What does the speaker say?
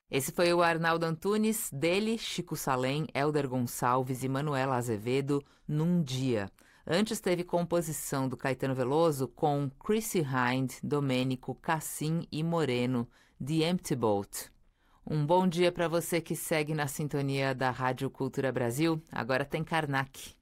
Esse foi o Arnaldo Antunes, dele, Chico Salem, Hélder Gonçalves e Manuela Azevedo, Num Dia. Antes teve composição do Caetano Veloso com Chrissy Hind, Domênico, Cassim e Moreno, The Empty Boat. Um bom dia para você que segue na sintonia da Rádio Cultura Brasil. Agora tem Karnak.